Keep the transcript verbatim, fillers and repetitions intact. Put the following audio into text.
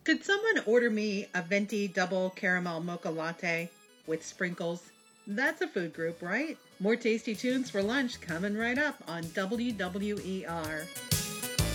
Could someone order me a venti double caramel mocha latte with sprinkles? That's a food group, right? More tasty tunes for lunch coming right up on W W E R.